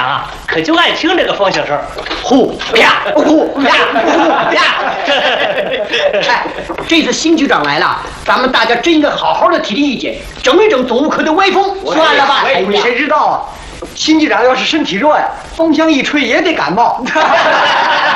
长啊，可就爱听这个方向声，呼啪呼啪呼啪。 哎，这次新局长来了，咱们大家真应该好好的提提意见，整一整总务科的威风。算了吧， 谁知道啊？新局长要是身体弱呀，风箱一吹也得感冒。